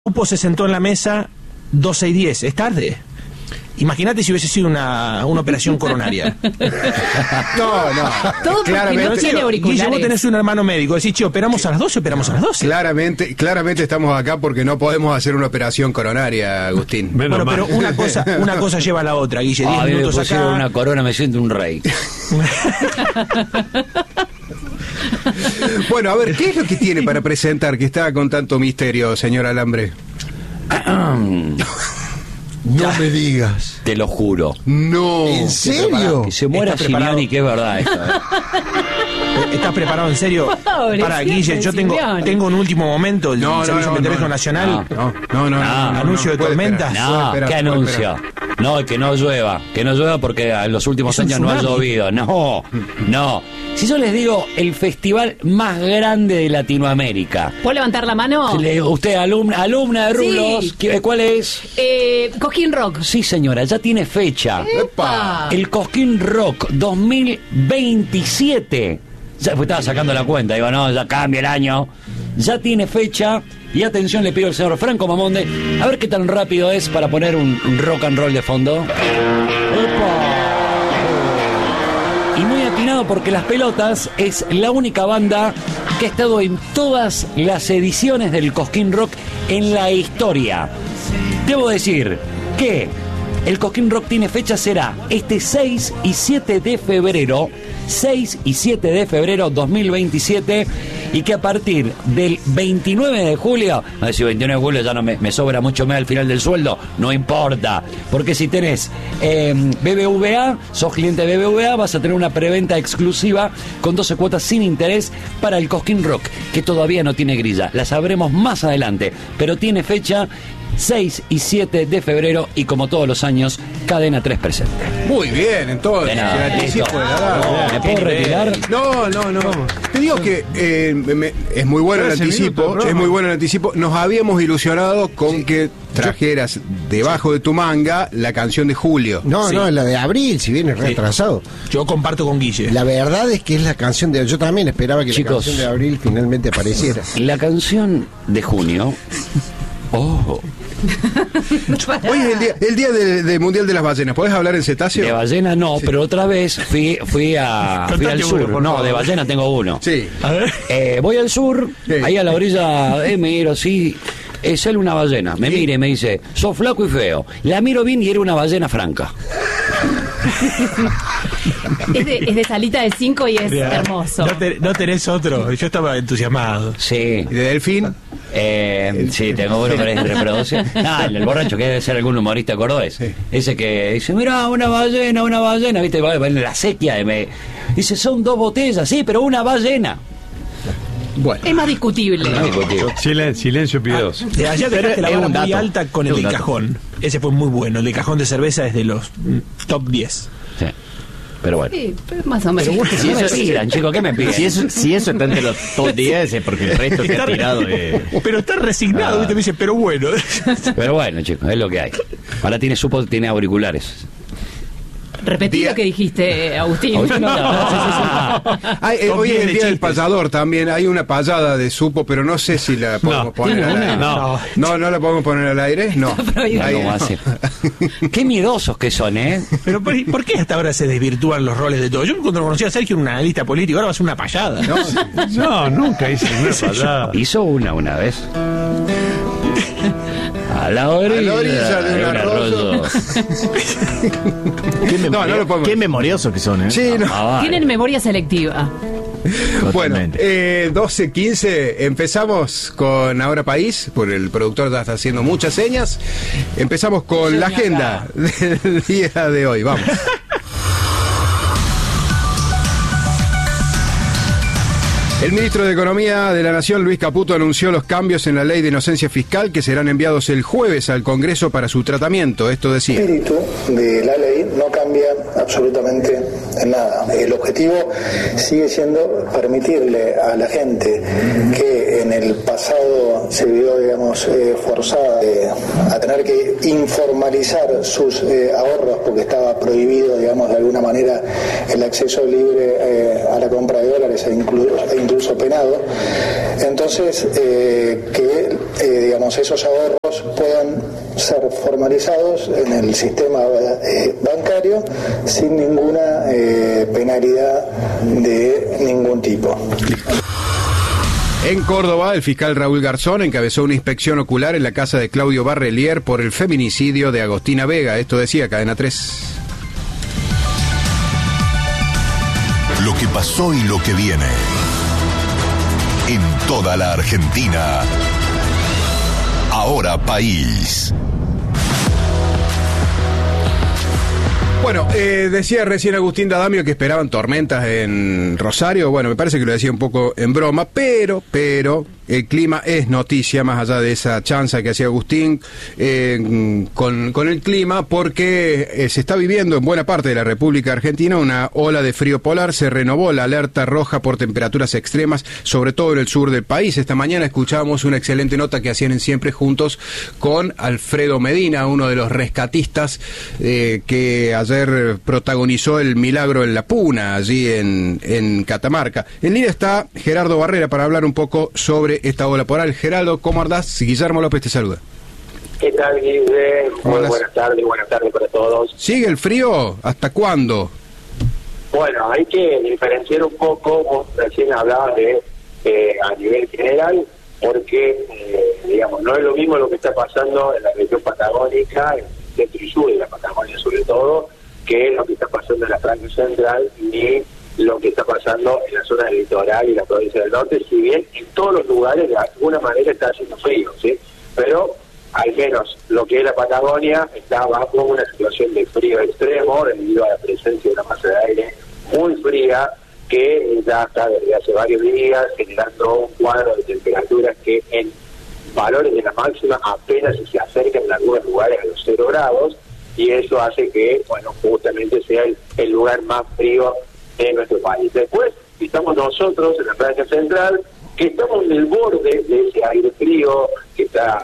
grupo se sentó en la mesa 12 y 10, es tarde. Imagínate si hubiese sido una operación coronaria. No. Todo claramente no tiene auriculares. Guille, vos tenés un hermano médico, decís, che, operamos a las 12, operamos a las 12. Claramente estamos acá porque no podemos hacer una operación coronaria, Agustín. Bueno, pero una cosa lleva a la otra, Guille. 10 minutos me acá. Una corona, me siento un rey. Bueno, a ver, ¿qué es lo que tiene para presentar que está con tanto misterio, señor Alambre? No me digas. Te lo juro. No. ¿En serio? Que se muera Simeoni, que es verdad esto. ¿Estás preparado en serio? Para, Guille, yo tengo un último momento, el Servicio Meteorológico Nacional. No. Anuncio de tormentas. No, ¿qué anuncio? No, que no llueva porque en los últimos años no ha llovido. No. Si yo les digo el festival más grande de Latinoamérica. ¿Puedo levantar la mano? Usted, alumna de Rulos, sí. ¿Cuál es? Cosquín Rock. Sí, señora, ya tiene fecha. ¡Epa! El Cosquín Rock 2027. Ya estaba sacando la cuenta, digo, no, ya cambia el año. Ya tiene fecha. Y atención, le pido al señor Franco Mamonde, a ver qué tan rápido es para poner un rock and roll de fondo. ¡Epa! Y muy atinado porque Las Pelotas es la única banda que ha estado en todas las ediciones del Cosquín Rock en la historia. Debo decir que el Cosquín Rock tiene fecha, será este 6 y 7 de febrero 2027, y que a partir del 29 de julio, no sé si 29 de julio ya no me sobra mucho más al final del sueldo, no importa, porque si tenés BBVA, sos cliente de BBVA, vas a tener una preventa exclusiva con 12 cuotas sin interés para el Cosquín Rock, que todavía no tiene grilla, la sabremos más adelante, pero tiene fecha 6 y 7 de febrero y como todos los años, Cadena 3 presente. Muy bien, entonces. ¿Me puedo retirar? No. Te digo que es muy bueno el anticipo. Es muy bueno el anticipo. Nos habíamos ilusionado con que trajeras debajo de tu manga la canción de Julio. No, la de abril, si viene retrasado. Yo comparto con Guille. La verdad es que es la canción de... Yo también esperaba que la canción de abril finalmente apareciera. La canción de junio... Hoy es el día del Mundial de las Ballenas. ¿Podés hablar en cetáceo? De ballena no, sí. Pero otra vez fui al sur. No, de ballena tengo uno. Sí. A ver. Voy al sur, sí. Ahí a la orilla, me miro, sí. Es él una ballena. Me mira y me dice, sos flaco y feo. La miro bien y era una ballena franca. Es de salita de 5 y es hermoso. No tenés otro. Yo estaba entusiasmado. Sí. ¿Y de delfín? Sí, tengo uno que es de reproducción. El borracho, que debe ser algún humorista cordobés. Sí. Ese que dice, mirá, una ballena, viste, va en la sequía. Dice, son 2 botellas, sí, pero una ballena. Bueno. Es más discutible. Silencio piadoso. De allá dejaste la vara muy alta con el del cajón. Ese fue muy bueno. El del cajón de cerveza es de los top 10. Sí. Pero bueno. Sí, más o menos. Si eso me pidan, chicos, ¿qué me piden? Si eso está entre los top 10 es porque el resto que ha tirado Pero está resignado, ¿viste? Me dice, pero bueno. Pero bueno, chicos, es lo que hay. Ahora tiene auriculares. Repetí lo que dijiste, Agustín. Hoy es el día del payador también. Hay una payada de supo, pero no sé si la podemos poner al aire. No la podemos poner al aire. No. Qué miedosos que son, ¿eh? Pero ¿por qué hasta ahora se desvirtúan los roles de todos? Yo cuando conocí a Sergio era un analista político, ahora va a ser una payada. No, nunca hice una payada. Hizo una vez. A la orilla de un arroyo. Qué memoriosos que son, ¿eh? Sí, Tienen memoria selectiva. Bueno, 12:15, empezamos con Ahora País, por el productor ya está haciendo muchas señas. Empezamos con la agenda del día de hoy, vamos. El ministro de Economía de la Nación, Luis Caputo, anunció los cambios en la ley de inocencia fiscal que serán enviados el jueves al Congreso para su tratamiento. Esto decía. El espíritu de la ley no cambia absolutamente en nada. El objetivo sigue siendo permitirle a la gente que en el pasado se vio, forzada a tener que informalizar sus ahorros porque estaba prohibido, de alguna manera, el acceso libre a la compra de dólares e incluso penado. Entonces, que digamos, esos ahorros puedan ser formalizados en el sistema bancario sin ninguna penalidad de ningún tipo. En Córdoba, el fiscal Raúl Garzón encabezó una inspección ocular en la casa de Claudio Barrelier por el feminicidio de Agostina Vega. Esto decía Cadena 3. Lo que pasó y lo que viene. En toda la Argentina. Ahora País. Bueno, decía recién Agustín D'Adamio que esperaban tormentas en Rosario. Bueno, me parece que lo decía un poco en broma, pero el clima es noticia, más allá de esa chanza que hacía Agustín con el clima, porque se está viviendo en buena parte de la República Argentina una ola de frío polar. Se renovó la alerta roja por temperaturas extremas, sobre todo en el sur del país. Esta mañana escuchábamos una excelente nota que hacían en Siempre Juntos con Alfredo Medina, uno de los rescatistas que ayer protagonizó el milagro en La Puna, allí en Catamarca. En línea está Gerardo Barrera para hablar un poco sobre esta ola polar. Gerardo, ¿cómo andás? Guillermo López te saluda. ¿Qué tal, Guille? Muy buenas tardes para todos. ¿Sigue el frío? ¿Hasta cuándo? Bueno, hay que diferenciar un poco. Vos recién hablabas de a nivel general, porque, digamos, no es lo mismo lo que está pasando en la región patagónica, en el centro y sur de la Patagonia sobre todo, que lo que está pasando en la franja central, ni lo que está pasando en la zona del litoral y la provincia del norte, si bien en todos los lugares de alguna manera está haciendo frío, ¿sí? Pero al menos lo que es la Patagonia está bajo una situación de frío extremo debido a la presencia de una masa de aire muy fría que ya está desde hace varios días generando un cuadro de temperaturas que en valores de la máxima apenas se acercan en algunos lugares a los 0 grados, y eso hace que, bueno, justamente sea el lugar más frío de nuestro país. Después estamos nosotros en la franja central, que estamos en el borde de ese aire frío que está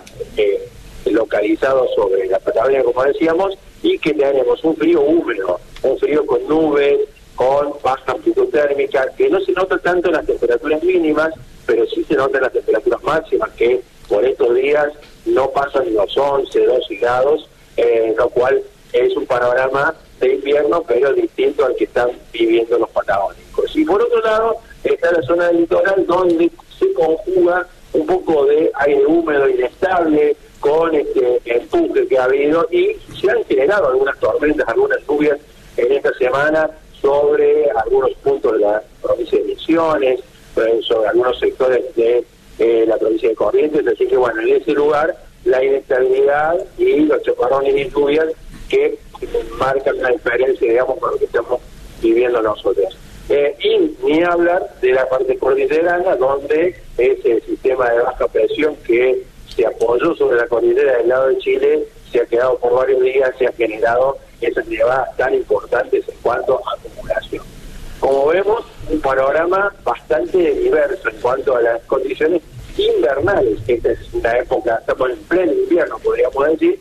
localizado sobre la Patagonia, como decíamos, y que tenemos un frío húmedo, un frío con nubes, con baja amplitud térmica, que no se nota tanto en las temperaturas mínimas, pero sí se nota en las temperaturas máximas, que por estos días no pasan los 11, 12 grados, lo cual es un panorama de invierno, pero distinto al que están viviendo los patagónicos. Y por otro lado, está la zona del litoral, donde se conjuga un poco de aire húmedo inestable con este empuje que ha habido, y se han generado algunas tormentas, algunas lluvias en esta semana sobre algunos puntos de la provincia de Misiones, sobre algunos sectores de la provincia de Corrientes. Así que, bueno, en ese lugar la inestabilidad y los chaparrones y lluvias que marcan la diferencia, digamos, con lo que estamos viviendo nosotros. Y ni hablar de la parte cordillerana, donde ese sistema de baja presión que se apoyó sobre la cordillera del lado de Chile se ha quedado por varios días, se ha generado esas nevadas tan importantes en cuanto a acumulación. Como vemos, un panorama bastante diverso en cuanto a las condiciones invernales. Esta es una época, estamos en pleno invierno, podríamos decir,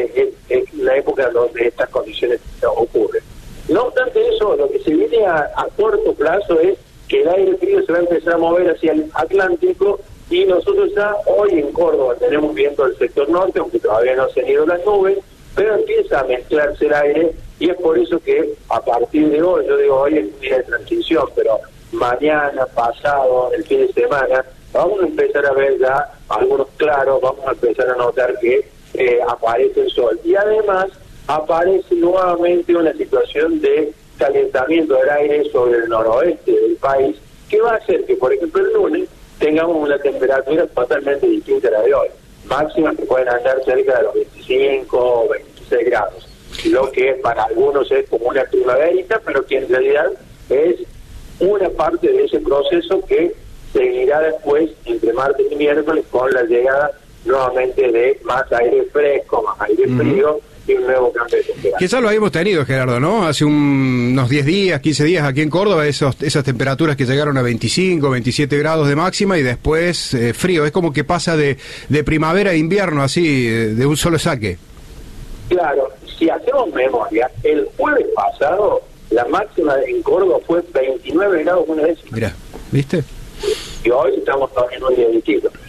es la época donde estas condiciones ocurren. No obstante eso, lo que se viene a corto plazo es que el aire frío se va a empezar a mover hacia el Atlántico, y nosotros ya hoy en Córdoba tenemos viento del sector norte, aunque todavía no se han ido las nubes, pero empieza a mezclarse el aire, y es por eso que a partir de hoy, yo digo hoy es un día de transición, pero mañana, pasado, el fin de semana, vamos a empezar a ver ya algunos claros, vamos a empezar a notar que aparece el sol. Y además aparece nuevamente una situación de calentamiento del aire sobre el noroeste del país, que va a hacer que, por ejemplo, el lunes tengamos una temperatura totalmente distinta a la de hoy. Máximas que pueden andar cerca de los 25 o 26 grados. Lo que para algunos es como una primaverita, pero que en realidad es una parte de ese proceso que seguirá después, entre martes y miércoles, con la llegada nuevamente de más aire fresco, más aire frío, y un nuevo cambio de temperatura. Que ya lo habíamos tenido, Gerardo, ¿no? Hace unos 10 días, 15 días aquí en Córdoba, esas temperaturas que llegaron a 25, 27 grados de máxima, y después frío. Es como que pasa de primavera a invierno, así, de un solo saque. Claro, si hacemos memoria, el jueves pasado la máxima en Córdoba fue 29 grados una décima. Mirá, ¿viste? Y hoy estamos todavía en un día distinto.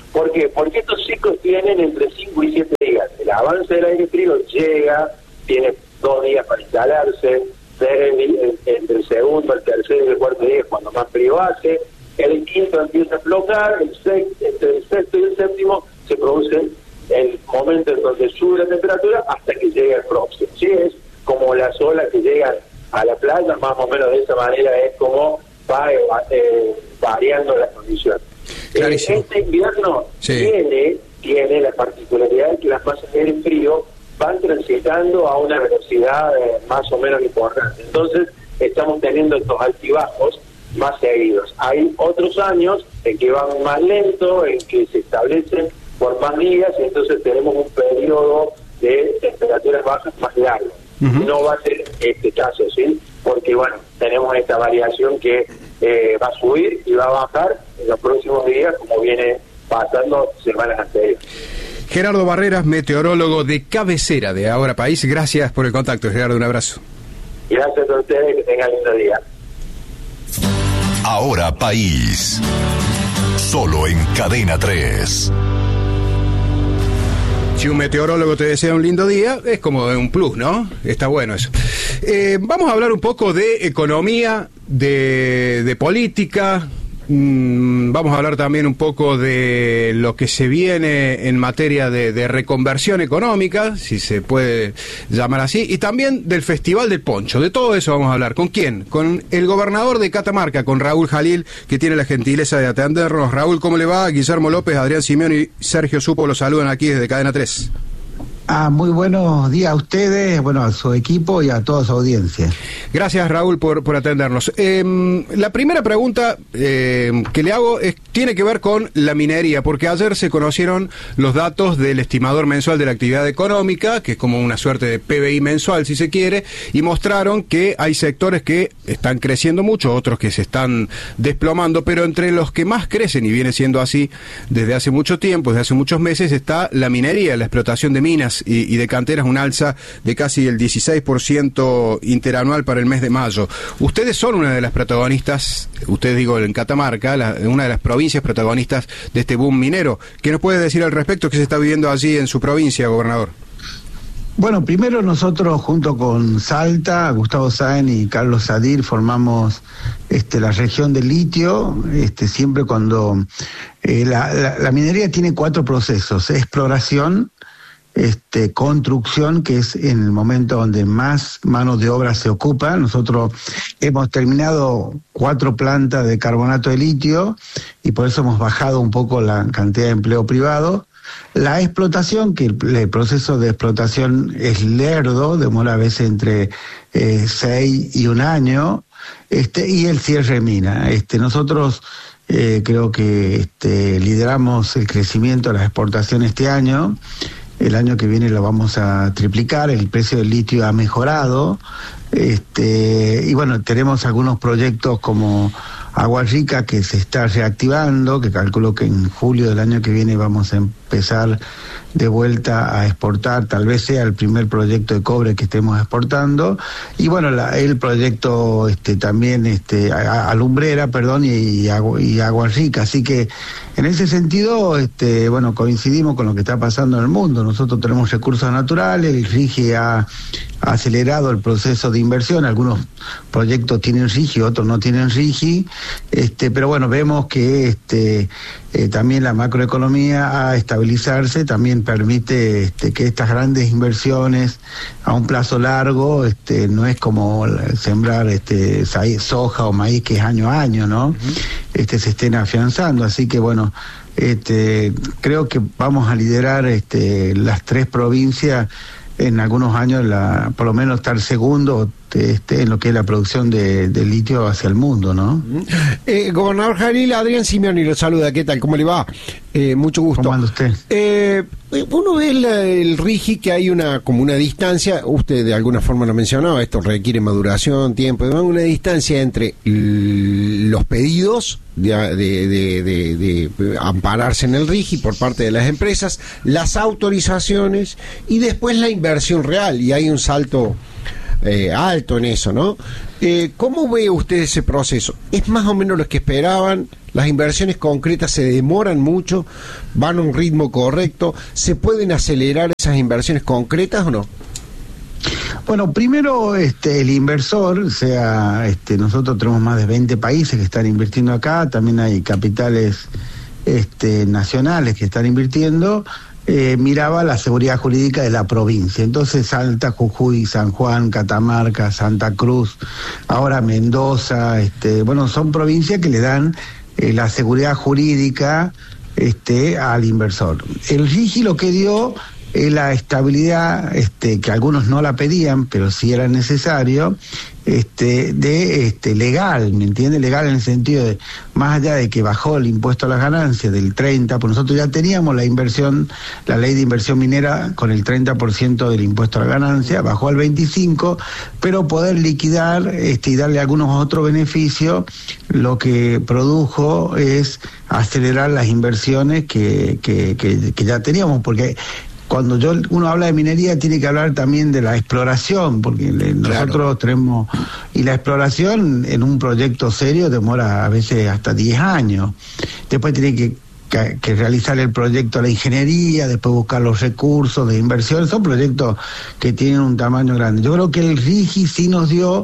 ¿Por qué? Porque estos ciclos tienen entre 5 y 7 días. El avance del aire frío llega, tiene 2 días para instalarse, entre el segundo, el tercero y el cuarto día es cuando más frío hace, el quinto empieza a flotar, entre el sexto y el séptimo se produce el momento en donde sube la temperatura hasta que llega el próximo. ¿Sí? Es como las olas que llegan a la playa, más o menos de esa manera es como va variando las condiciones. Este invierno tiene la particularidad de que las masas de aire frío van transitando a una velocidad más o menos importante. Entonces estamos teniendo estos altibajos más seguidos. Hay otros años en que van más lento, en que se establecen por más días, y entonces tenemos un periodo de temperaturas bajas más largo. No va a ser este caso, ¿sí? Porque, bueno, tenemos esta variación que va a subir y va a bajar en los próximos días, como viene pasando semanas anteriores. Gerardo Barreras, meteorólogo de cabecera de Ahora País. Gracias por el contacto, Gerardo. Un abrazo. Gracias a ustedes, que tengan lindo día. Ahora País. Solo en Cadena 3. Si un meteorólogo te desea un lindo día, es como un plus, ¿no? Está bueno eso. Vamos a hablar un poco de economía, de política. Vamos a hablar también un poco de lo que se viene en materia de reconversión económica, si se puede llamar así, y también del Festival del Poncho. De todo eso vamos a hablar. ¿Con quién? Con el gobernador de Catamarca, con Raúl Jalil, que tiene la gentileza de atendernos. Raúl, ¿cómo le va? Guillermo López, Adrián Simeón y Sergio Supo los saludan aquí desde Cadena 3. Muy buenos días a ustedes, bueno, a su equipo y a toda su audiencia. Gracias, Raúl, por atendernos. La primera pregunta que le hago tiene que ver con la minería, porque ayer se conocieron los datos del estimador mensual de la actividad económica, que es como una suerte de PBI mensual, si se quiere, y mostraron que hay sectores que están creciendo mucho, otros que se están desplomando, pero entre los que más crecen, y viene siendo así desde hace mucho tiempo, desde hace muchos meses, está la minería, la explotación de minas y de canteras, un alza de casi el 16% interanual para el mes de mayo. Ustedes son una de las protagonistas, ustedes digo en Catamarca, una de las provincias protagonistas de este boom minero. ¿Qué nos puede decir al respecto? ¿Qué se está viviendo allí en su provincia, gobernador? Bueno, primero nosotros junto con Salta, Gustavo Sáenz y Carlos Sadir formamos la región del litio, siempre cuando la minería tiene 4 procesos: exploración, construcción, que es en el momento donde más manos de obra se ocupa. Nosotros hemos terminado 4 plantas de carbonato de litio y por eso hemos bajado un poco la cantidad de empleo privado. La explotación, que el proceso de explotación es lerdo, demora a veces entre 6 y 1 año, y el cierre de mina. Nosotros creo que lideramos el crecimiento de las exportaciones este año. El año que viene lo vamos a triplicar, el precio del litio ha mejorado, y bueno, tenemos algunos proyectos como Agua Rica que se está reactivando, que calculo que en julio del año que viene vamos a empezar de vuelta a exportar, tal vez sea el primer proyecto de cobre que estemos exportando, y bueno, el proyecto también Alumbrera, perdón, y Agua Rica. Así que en ese sentido, bueno, coincidimos con lo que está pasando en el mundo. Nosotros tenemos recursos naturales, el RIGI ha acelerado el proceso de inversión, algunos proyectos tienen RIGI, otros no tienen RIGI, pero bueno, vemos que también la macroeconomía a estabilizarse también permite que estas grandes inversiones a un plazo largo, no es como sembrar soja o maíz, que es año a año, ¿no? Se estén afianzando. Así que bueno, creo que vamos a liderar las 3 provincias en algunos años, por lo menos estar segundo en lo que es la producción de litio hacia el mundo, ¿no? Gobernador Jalil, Adrián Simeón y lo saluda. ¿Qué tal? ¿Cómo le va? Mucho gusto. ¿Cómo anda usted? Uno ve el RIGI que hay como una distancia, usted de alguna forma lo mencionaba, esto requiere maduración, tiempo, una distancia entre los pedidos de ampararse en el RIGI por parte de las empresas, las autorizaciones y después la inversión real, y hay un salto alto en eso, ¿no? ¿Cómo ve usted ese proceso? ¿Es más o menos lo que esperaban? ¿Las inversiones concretas se demoran mucho? ¿Van a un ritmo correcto? ¿Se pueden acelerar esas inversiones concretas o no? Bueno, primero el inversor, o sea, nosotros tenemos más de 20 países que están invirtiendo acá, también hay capitales nacionales que están invirtiendo. Miraba la seguridad jurídica de la provincia. Entonces Salta, Jujuy, San Juan, Catamarca, Santa Cruz, ahora Mendoza, bueno, son provincias que le dan la seguridad jurídica al inversor. El RIGI lo que dio es la estabilidad, que algunos no la pedían, pero sí era necesario, legal, ¿me entiende? Legal en el sentido de, más allá de que bajó el impuesto a las ganancias del 30%, pues nosotros ya teníamos la ley de inversión minera con el 30% del impuesto a la ganancia, bajó al 25%, pero poder liquidar y darle algunos otros beneficios, lo que produjo es acelerar las inversiones que ya teníamos, porque cuando uno habla de minería tiene que hablar también de la exploración, porque nosotros tenemos, y la exploración en un proyecto serio demora a veces hasta 10 años. Después tiene que realizar el proyecto de la ingeniería, después buscar los recursos de inversión. Son proyectos que tienen un tamaño grande. Yo creo que el RIGI sí nos dio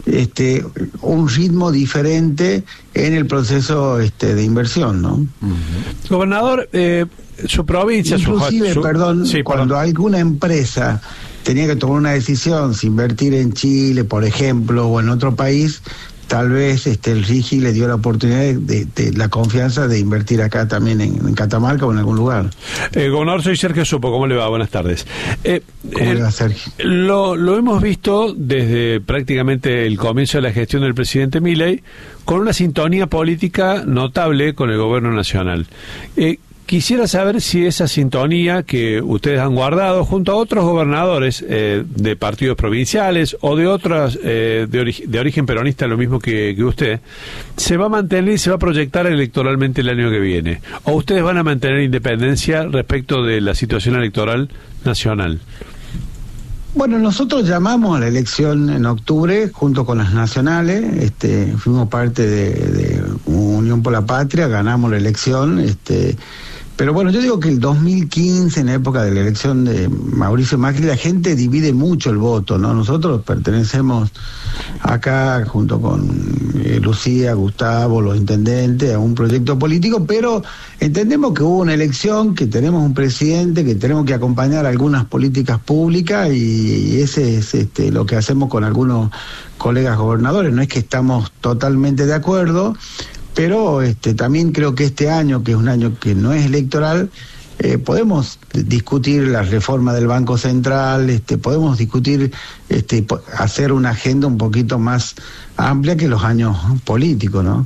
un ritmo diferente en el proceso de inversión, ¿no? Uh-huh. Gobernador, su provincia, cuando alguna empresa tenía que tomar una decisión si invertir en Chile, por ejemplo, o en otro país, tal vez el RIGI le dio la oportunidad de la confianza de invertir acá también en Catamarca o en algún lugar. Gobernador, soy Sergio Supo, ¿cómo le va? Buenas tardes. ¿Cómo le va, Sergio? Lo hemos visto desde prácticamente el comienzo de la gestión del presidente Milei, con una sintonía política notable con el gobierno nacional. Quisiera saber si esa sintonía que ustedes han guardado junto a otros gobernadores de partidos provinciales o de otras de origen peronista, lo mismo que usted, se va a mantener y se va a proyectar electoralmente el año que viene. ¿O ustedes van a mantener independencia respecto de la situación electoral nacional? Bueno, nosotros llamamos a la elección en octubre junto con las nacionales, fuimos parte de Unión por la Patria, ganamos la elección, pero bueno, yo digo que el 2015, en la época de la elección de Mauricio Macri, la gente divide mucho el voto, ¿no? Nosotros pertenecemos acá, junto con Lucía, Gustavo, los intendentes, a un proyecto político, pero entendemos que hubo una elección, que tenemos un presidente, que tenemos que acompañar algunas políticas públicas, y ese es lo que hacemos con algunos colegas gobernadores. No es que estamos totalmente de acuerdo, pero también creo que este año, que es un año que no es electoral, podemos discutir la reforma del Banco Central, podemos discutir, hacer una agenda un poquito más amplia que los años políticos, ¿no?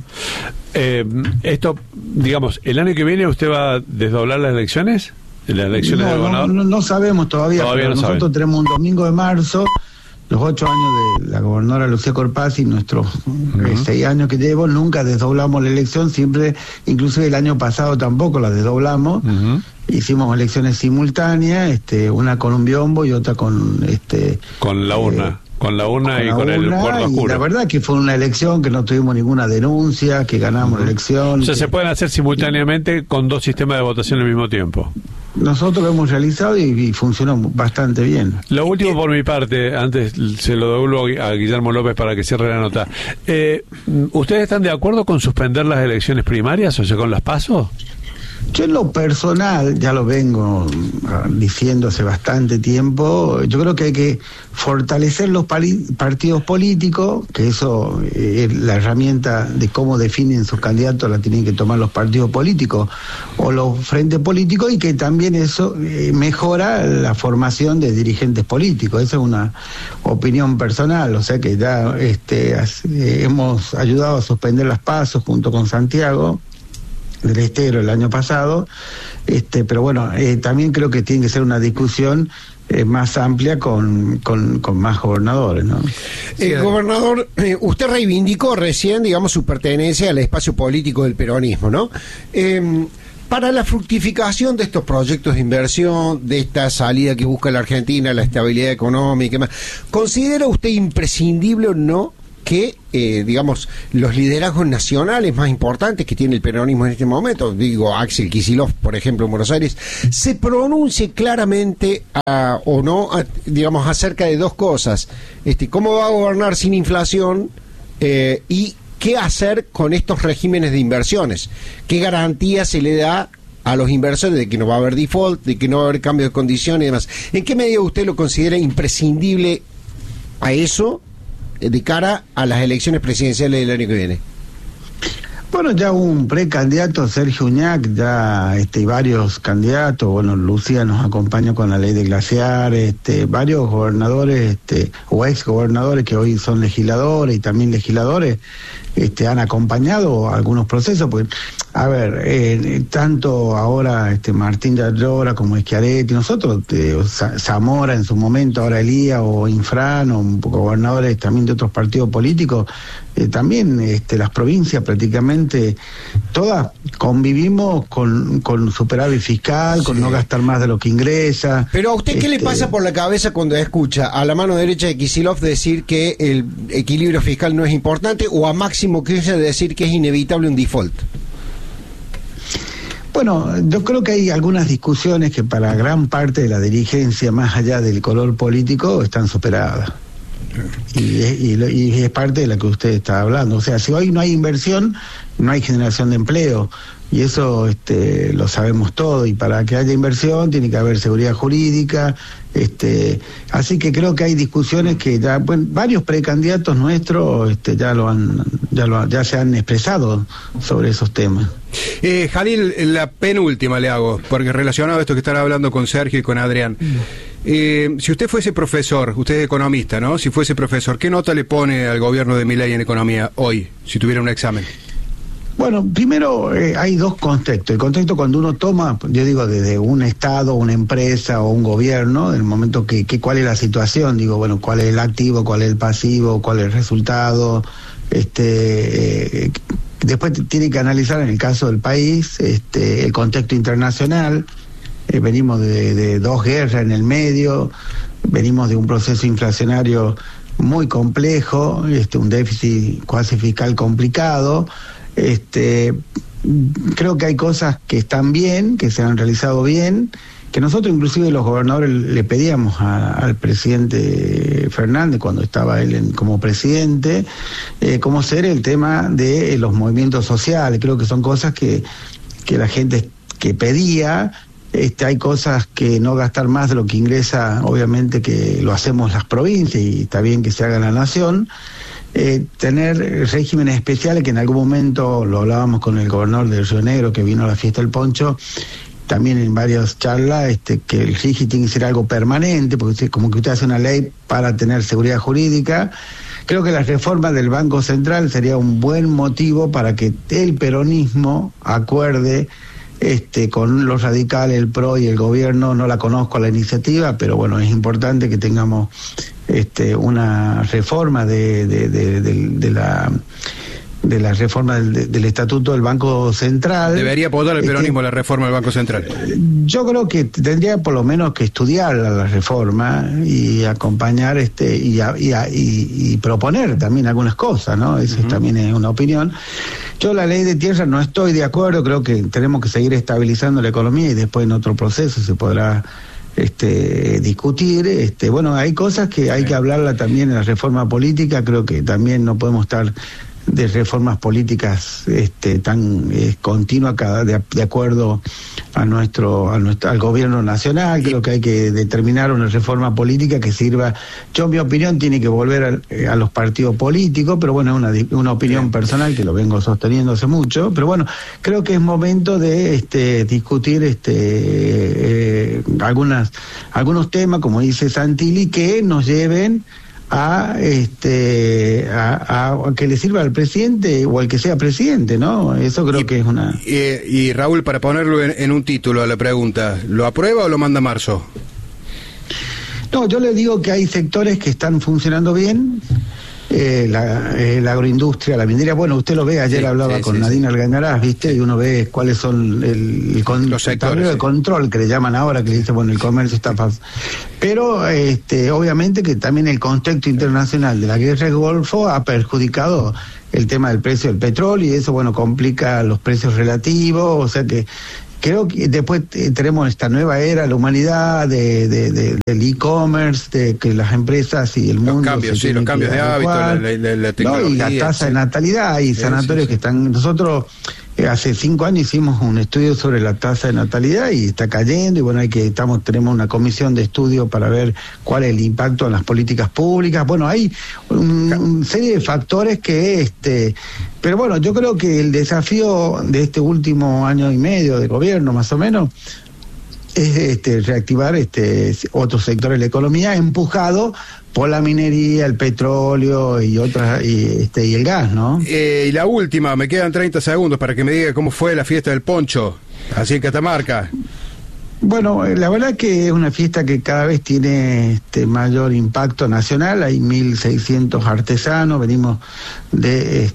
Esto, digamos, ¿el año que viene usted va a desdoblar las elecciones? ¿Las elecciones del gobernador? No sabemos todavía, pero nosotros tenemos un domingo de marzo, los 8 años de la gobernadora Lucía Corpaz y nuestros 6 años que llevo, nunca desdoblamos la elección, siempre, inclusive el año pasado tampoco la desdoblamos. Hicimos elecciones simultáneas, una con un biombo y otra con la urna. Con la urna y con el cuarto oscuro. Y la verdad que fue una elección que no tuvimos ninguna denuncia, que ganamos la elección. O sea, se pueden hacer simultáneamente con 2 sistemas de votación al mismo tiempo. Nosotros lo hemos realizado y funcionó bastante bien. Lo último por mi parte, antes se lo devuelvo a Guillermo López para que cierre la nota. ¿Ustedes están de acuerdo con suspender las elecciones primarias, o sea, con las PASO? Yo en lo personal, ya lo vengo diciendo hace bastante tiempo, yo creo que hay que fortalecer los partidos políticos, que eso es la herramienta de cómo definen sus candidatos, la tienen que tomar los partidos políticos o los frentes políticos, y que también eso mejora la formación de dirigentes políticos. Esa es una opinión personal, o sea que ya hemos ayudado a suspender las PASO junto con Santiago del Estero el año pasado, pero bueno, también creo que tiene que ser una discusión más amplia con más gobernadores, ¿no? Gobernador, usted reivindicó recién, digamos, su pertenencia al espacio político del peronismo, ¿no? Para la fructificación de estos proyectos de inversión, de esta salida que busca la Argentina, la estabilidad económica y más, ¿considera usted imprescindible o no que, digamos, los liderazgos nacionales más importantes que tiene el peronismo en este momento, digo, Axel Kicillof, por ejemplo, en Buenos Aires, se pronuncie claramente o no, digamos, acerca de dos cosas. ¿Cómo va a gobernar sin inflación y qué hacer con estos regímenes de inversiones? ¿Qué garantía se le da a los inversores de que no va a haber default, de que no va a haber cambio de condiciones y demás? ¿En qué medida usted lo considera imprescindible a eso de cara a las elecciones presidenciales del año que viene? Bueno, ya un precandidato, Sergio Uñac, ya y varios candidatos, bueno, Lucía nos acompaña con la ley de glaciares, varios gobernadores o ex gobernadores que hoy son legisladores y también legisladores han acompañado algunos procesos, porque, a ver, tanto ahora Martín de Ayora como Schiaretti, nosotros, Zamora en su momento, ahora Elías o Infran, o gobernadores también de otros partidos políticos, también las provincias prácticamente todas convivimos con superávit fiscal, con no gastar más de lo que ingresa. Pero a usted, ¿qué le pasa por la cabeza cuando escucha a la mano derecha de Kicillof decir que el equilibrio fiscal no es importante, o a Máximo Kirchner decir que es inevitable un default? Bueno, yo creo que hay algunas discusiones que para gran parte de la dirigencia, más allá del color político, están superadas. Y es parte de la que usted está hablando. O sea, si hoy no hay inversión, no hay generación de empleo. Y eso lo sabemos todo. Y para que haya inversión tiene que haber seguridad jurídica. Así que creo que hay discusiones que ya, bueno, varios precandidatos nuestros ya se han expresado sobre esos temas. Jalil, la penúltima le hago, porque relacionado a esto que están hablando con Sergio y con Adrián. Si usted fuese profesor, usted es economista, ¿no? Si fuese profesor, ¿qué nota le pone al gobierno de Milei en economía hoy, si tuviera un examen? Bueno, primero hay dos contextos. El contexto cuando uno toma, yo digo, desde un Estado, una empresa o un gobierno, en el momento que cuál es la situación, digo, bueno, cuál es el activo, cuál es el pasivo, cuál es el resultado, después tiene que analizar en el caso del país, el contexto internacional. Venimos de dos guerras en el medio, venimos de un proceso inflacionario muy complejo, un déficit cuasi fiscal complicado. Creo que hay cosas que están bien, que se han realizado bien, que nosotros inclusive los gobernadores le pedíamos al presidente Fernández cuando estaba él como presidente, como ser el tema de los movimientos sociales. Creo que son cosas que la gente que pedía. Hay cosas que no gastar más de lo que ingresa, obviamente que lo hacemos las provincias y está bien que se haga en la nación. Tener regímenes especiales, que en algún momento lo hablábamos con el gobernador del Río Negro que vino a la fiesta del Poncho, también en varias charlas, que el RIGI tiene que ser algo permanente, porque como que usted hace una ley para tener seguridad jurídica. Creo que la reforma del Banco Central sería un buen motivo para que el peronismo acuerde con los radicales, el PRO y el gobierno. No la conozco la iniciativa, pero bueno, es importante que tengamos una reforma de la reforma del estatuto del Banco Central. ¿Debería apoyar el peronismo la reforma del Banco Central? Yo creo que tendría por lo menos que estudiar la reforma y acompañar y proponer también algunas cosas, ¿no? Eso también es una opinión. Yo la ley de tierra no estoy de acuerdo, creo que tenemos que seguir estabilizando la economía y después en otro proceso se podrá discutir. Bueno, hay cosas que hay que hablarla también en la reforma política. Creo que también no podemos estar de reformas políticas tan continua de acuerdo al gobierno nacional. Creo que hay que determinar una reforma política que sirva. Yo, en mi opinión, tiene que volver a los partidos políticos, pero bueno, es una opinión personal que lo vengo sosteniendo hace mucho. Pero bueno, creo que es momento de discutir algunos temas, como dice Santilli, que nos lleven a que le sirva al presidente o al que sea presidente, ¿no? Eso creo que es una... Y Raúl, para ponerlo en un título a la pregunta, ¿lo aprueba o lo manda a marzo? No, yo le digo que hay sectores que están funcionando bien la agroindustria, la minería. Bueno, usted lo ve, ayer hablaba con Nadine Algangarás, ¿viste? Y uno ve cuáles son los sectores de control que le llaman ahora, que le dice, bueno, el comercio está fácil. Pero obviamente que también el contexto internacional de la guerra del Golfo ha perjudicado el tema del precio del petróleo, y eso, bueno, complica los precios relativos. O sea que creo que después tenemos esta nueva era, la humanidad del e-commerce, de que las empresas y el mundo... Los cambios de hábitos, la tecnología. Y la tasa de natalidad, hay sanatorios que están... Nosotros hace 5 años hicimos un estudio sobre la tasa de natalidad y está cayendo, y bueno, tenemos una comisión de estudio para ver cuál es el impacto en las políticas públicas. Bueno, hay una serie de factores que... Pero bueno, yo creo que el desafío de este último año y medio de gobierno, más o menos, es reactivar otros sectores de la economía, empujado por la minería, el petróleo y otras, y el gas, ¿no? Y la última, me quedan 30 segundos para que me diga cómo fue la fiesta del poncho, así en Catamarca. Bueno, la verdad que es una fiesta que cada vez tiene mayor impacto nacional. Hay 1.600 artesanos, venimos de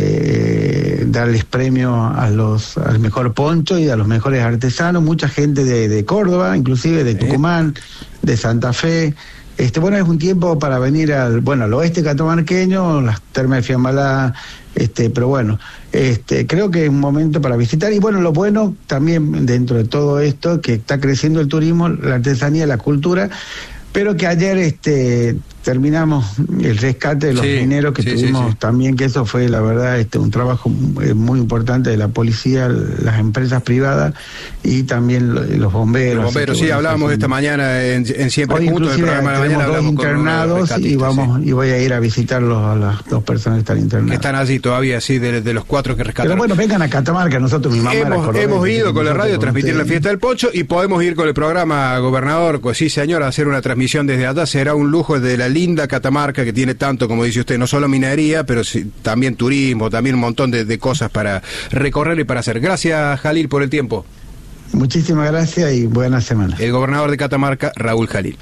darles premio al mejor poncho y a los mejores artesanos, mucha gente de Córdoba, inclusive de Tucumán, de Santa Fe. Bueno, es un tiempo para venir al oeste catamarqueño, las termas de Fiambalá, pero bueno, creo que es un momento para visitar. Y bueno, lo bueno también dentro de todo esto, que está creciendo el turismo, la artesanía, la cultura, pero que ayer terminamos el rescate de los mineros que tuvimos también, que eso fue la verdad un trabajo muy importante de la policía, las empresas privadas y también los bomberos. Los bomberos, sí, hablábamos esta mañana en Siempre Juntos, el programa de la mañana, hablamos internados y voy a ir a visitarlos a las 2 personas que están internadas. Que están allí todavía, sí, de los 4 que rescataron. Pero bueno, vengan a Catamarca, nosotros, mi mamá hemos ido con la radio a transmitir la fiesta del poncho, y podemos ir con el programa, gobernador, pues sí señor, a hacer una transmisión desde allá. Será un lujo de la linda Catamarca, que tiene tanto, como dice usted, no solo minería, pero sí, también turismo, también un montón de cosas para recorrer y para hacer. Gracias, Jalil, por el tiempo. Muchísimas gracias y buena semana. El gobernador de Catamarca, Raúl Jalil.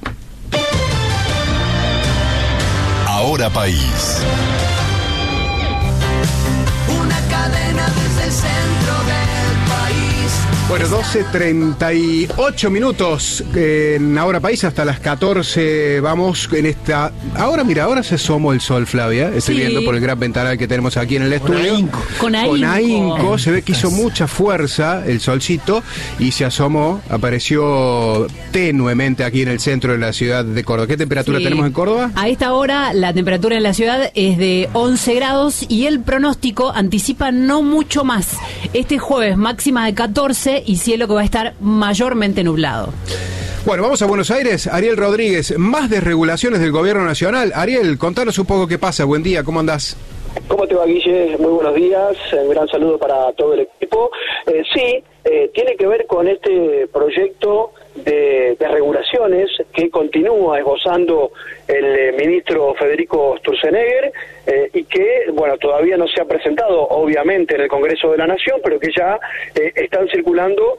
Ahora País. Una cadena desde el centro del país. Bueno, 12:38 minutos en Ahora País, hasta las 14 vamos en esta... Ahora, mira, ahora se asomó el sol, Flavia. Estoy viendo por el gran ventanal que tenemos aquí en el estudio. Con ahínco. Se ve que hizo mucha fuerza el solcito y se asomó, apareció tenuemente aquí en el centro de la ciudad de Córdoba. ¿Qué temperatura tenemos en Córdoba? A esta hora la temperatura en la ciudad es de 11 grados y el pronóstico anticipa no mucho más. Este jueves máxima de 14 y cielo que va a estar mayormente nublado. Bueno, vamos a Buenos Aires. Ariel Rodríguez, más desregulaciones del gobierno nacional. Ariel, contanos un poco qué pasa. Buen día, ¿cómo andás? ¿Cómo te va, Guille? Muy buenos días. Un gran saludo para todo el equipo. Tiene que ver con este proyecto de regulaciones que continúa esbozando el ministro Federico Sturzenegger y que, bueno, todavía no se ha presentado, obviamente, en el Congreso de la Nación, pero que ya está circulando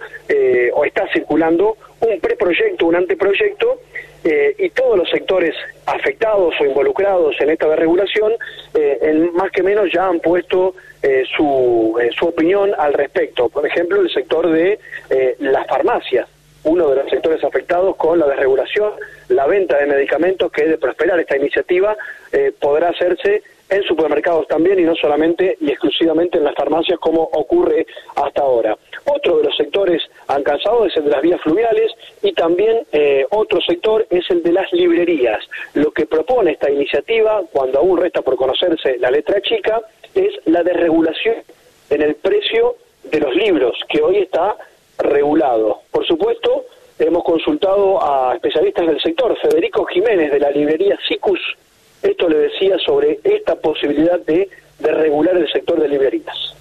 un preproyecto, un anteproyecto, y todos los sectores afectados o involucrados en esta desregulación, más que menos ya han puesto su opinión al respecto. Por ejemplo, el sector de las farmacias, uno de los sectores afectados con la desregulación, la venta de medicamentos, que de prosperar esta iniciativa podrá hacerse en supermercados también y no solamente y exclusivamente en las farmacias como ocurre hasta ahora. Otro de los sectores alcanzados es el de las vías fluviales y también otro sector es el de las librerías. Lo que propone esta iniciativa, cuando aún resta por conocerse la letra chica, es la desregulación en el precio de los libros, que hoy está regulado. Por supuesto, hemos consultado a especialistas del sector. Federico Jiménez, de la librería Sicus, esto le decía sobre esta posibilidad de regular el sector de librerías.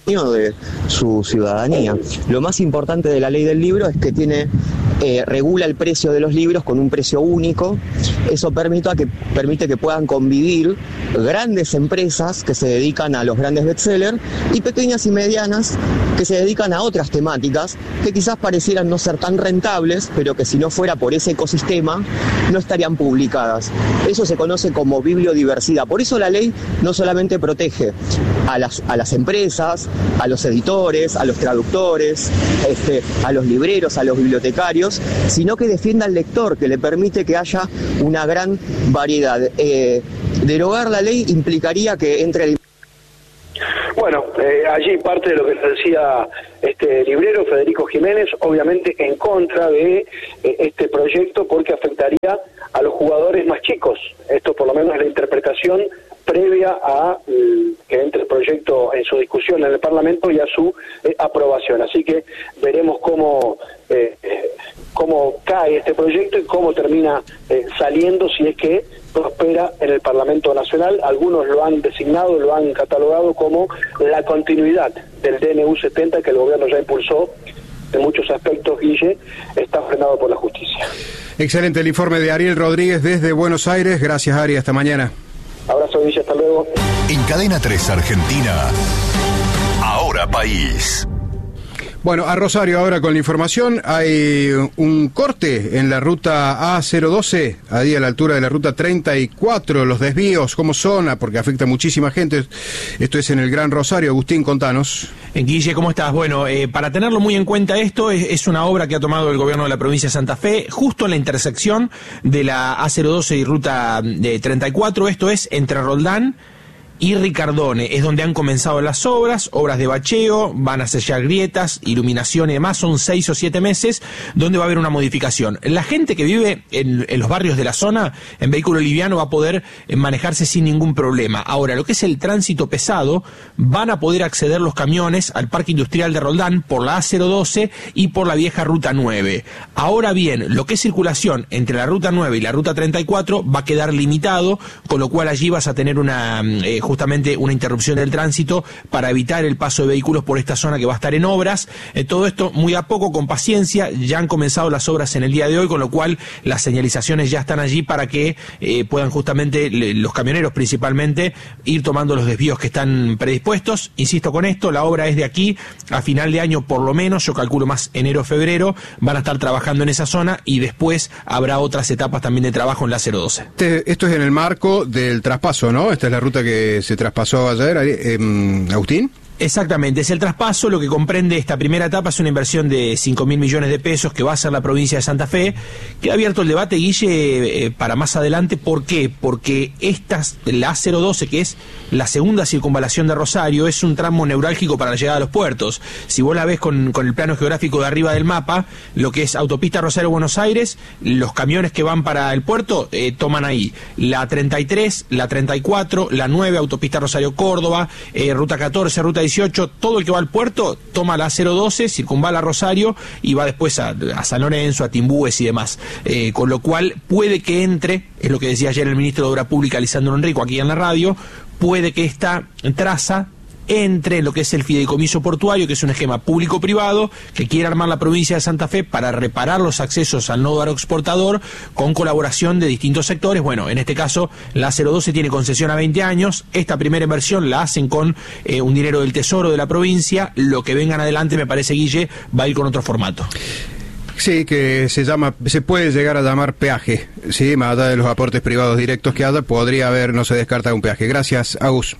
de su ciudadanía. Lo más importante de la ley del libro es que regula el precio de los libros con un precio único. Eso permite que puedan convivir grandes empresas que se dedican a los grandes bestsellers y pequeñas y medianas que se dedican a otras temáticas que quizás parecieran no ser tan rentables, pero que si no fuera por ese ecosistema no estarían publicadas. Eso se conoce como bibliodiversidad. Por eso la ley no solamente protege a las empresas, a los editores, a los traductores, a los libreros, a los bibliotecarios, sino que defiende al lector, que le permite que haya una gran variedad. Derogar la ley implicaría que entre el... Bueno, allí parte de lo que decía este librero Federico Jiménez, obviamente en contra de este proyecto porque afectaría a los jugadores más chicos. Esto por lo menos es la interpretación previa a que entre el proyecto en su discusión en el Parlamento y a su aprobación. Así que veremos cómo cae este proyecto y cómo termina saliendo, si es que prospera en el Parlamento Nacional. Algunos lo han designado, lo han catalogado como la continuidad del DNU 70 que el gobierno ya impulsó. En muchos aspectos, Guille, está frenado por la justicia. Excelente el informe de Ariel Rodríguez desde Buenos Aires. Gracias, Ari. Hasta mañana. Abrazo, Guille. Hasta luego. En Cadena 3 Argentina, Ahora País. Bueno, a Rosario ahora con la información. Hay un corte en la ruta A012, ahí a la altura de la ruta 34. Los desvíos, ¿cómo son? Porque afecta a muchísima gente. Esto es en el Gran Rosario. Agustín, contanos. Guille, ¿cómo estás? Bueno, para tenerlo muy en cuenta esto, es una obra que ha tomado el gobierno de la provincia de Santa Fe, justo en la intersección de la A012 y ruta 34. Esto es entre Roldán y Ricardone, es donde han comenzado las obras de bacheo, van a sellar grietas, iluminación y demás. Son 6 o 7 meses donde va a haber una modificación. La gente que vive en los barrios de la zona en vehículo liviano va a poder manejarse sin ningún problema. Ahora, lo que es el tránsito pesado, van a poder acceder los camiones al Parque Industrial de Roldán por la A012 y por la vieja Ruta 9. Ahora bien, lo que es circulación entre la Ruta 9 y la Ruta 34 va a quedar limitado, con lo cual allí vas a tener justamente una interrupción del tránsito para evitar el paso de vehículos por esta zona que va a estar en obras. Todo esto muy a poco, con paciencia. Ya han comenzado las obras en el día de hoy, con lo cual las señalizaciones ya están allí para que puedan justamente los camioneros principalmente ir tomando los desvíos que están predispuestos. Insisto con esto, la obra es de aquí a final de año por lo menos, yo calculo más enero, febrero, van a estar trabajando en esa zona y después habrá otras etapas también de trabajo en la 012. Esto es en el marco del traspaso, ¿no? Esta es la ruta que se traspasó ayer, Agustín. Exactamente, es el traspaso. Lo que comprende esta primera etapa es una inversión de 5.000 millones de pesos que va a hacer la provincia de Santa Fe. Queda abierto el debate, Guille, para más adelante. ¿Por qué? Porque la A012, que es la segunda circunvalación de Rosario, es un tramo neurálgico para la llegada a los puertos. Si vos la ves con el plano geográfico de arriba del mapa, lo que es autopista Rosario-Buenos Aires, los camiones que van para el puerto toman ahí la 33, la 34, la 9, autopista Rosario-Córdoba, ruta 14, ruta 18, todo el que va al puerto toma la 012, circunvala Rosario y va después a San Lorenzo, a Timbúes y demás. Con lo cual puede que entre, es lo que decía ayer el ministro de Obra Pública, Lisandro Enrico, aquí en la radio, puede que esta traza entre lo que es el fideicomiso portuario, que es un esquema público-privado que quiere armar la provincia de Santa Fe para reparar los accesos al nodo aeroexportador con colaboración de distintos sectores. Bueno, en este caso la 012 tiene concesión a 20 años, esta primera inversión la hacen con un dinero del Tesoro de la provincia. Lo que vengan adelante, me parece, Guille, va a ir con otro formato. Sí, que se puede llegar a llamar peaje, sí, más allá de los aportes privados directos que haya, podría haber, no se descarta un peaje. Gracias, Agus.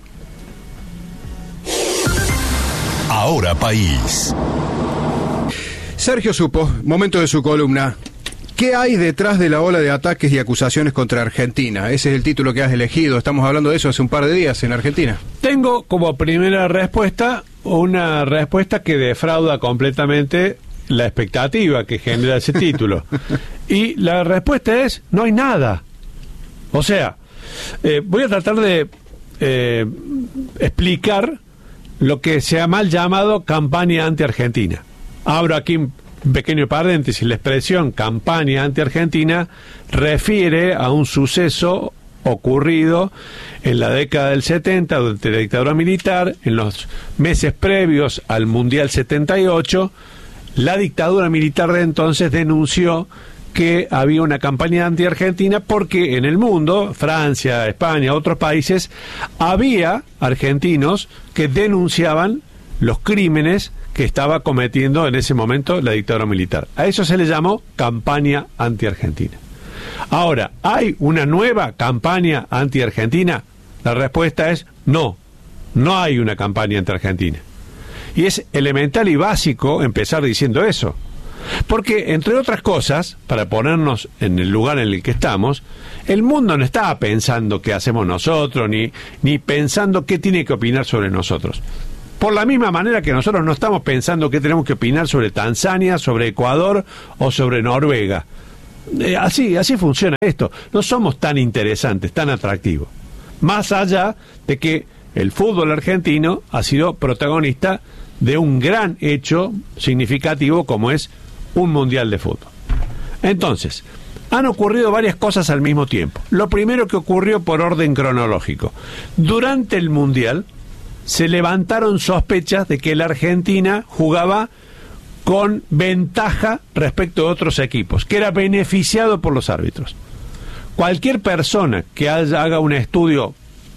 Ahora País. Sergio Supo, momento de su columna. ¿Qué hay detrás de la ola de ataques y acusaciones contra Argentina? Ese es el título que has elegido. Estamos hablando de eso hace un par de días en Argentina. Tengo como primera respuesta una respuesta que defrauda completamente la expectativa que genera ese título. Y la respuesta es: no hay nada. O sea, voy a tratar de explicar lo que se ha mal llamado campaña anti-argentina. Abro aquí un pequeño paréntesis. La expresión campaña anti-argentina refiere a un suceso ocurrido en la década del 70 durante la dictadura militar, en los meses previos al Mundial 78. La dictadura militar de entonces denunció que había una campaña anti-argentina porque en el mundo, Francia, España, otros países, había argentinos que denunciaban los crímenes que estaba cometiendo en ese momento la dictadura militar. A eso se le llamó campaña anti-argentina. Ahora, ¿hay una nueva campaña anti-argentina? La respuesta es no, no hay una campaña anti-argentina. Y es elemental y básico empezar diciendo eso. Porque, entre otras cosas, para ponernos en el lugar en el que estamos, el mundo no está pensando qué hacemos nosotros, ni pensando qué tiene que opinar sobre nosotros. Por la misma manera que nosotros no estamos pensando qué tenemos que opinar sobre Tanzania, sobre Ecuador o sobre Noruega. Así funciona esto. No somos tan interesantes, tan atractivos. Más allá de que el fútbol argentino ha sido protagonista de un gran hecho significativo como es un mundial de fútbol. Entonces, han ocurrido varias cosas al mismo tiempo. Lo primero que ocurrió por orden cronológico. Durante el mundial se levantaron sospechas de que la Argentina jugaba con ventaja respecto de otros equipos, que era beneficiado por los árbitros. Cualquier persona que haga un estudio